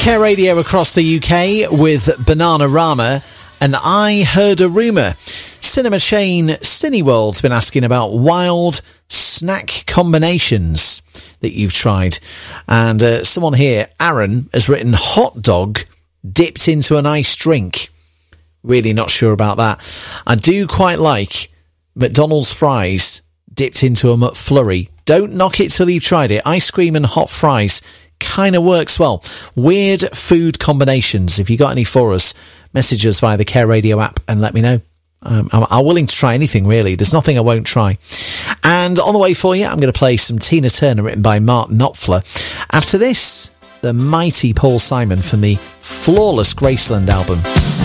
Care Radio across the UK with Bananarama, and I heard a rumour. Cinema chain Cineworld's been asking about wild snack combinations that you've tried. And someone here, Aaron, has written hot dog dipped into an iced drink. Really not sure about that. I do quite like McDonald's fries dipped into a McFlurry. Don't knock it till you've tried it. Ice cream and hot fries kind of works well. Weird food combinations. If you got any for us, message us via the Care Radio app and let me know. I'm willing to try anything, really. There's nothing I won't try. And on the way for you, I'm going to play some Tina Turner written by Mark Knopfler. After this, the mighty Paul Simon from the flawless Graceland album.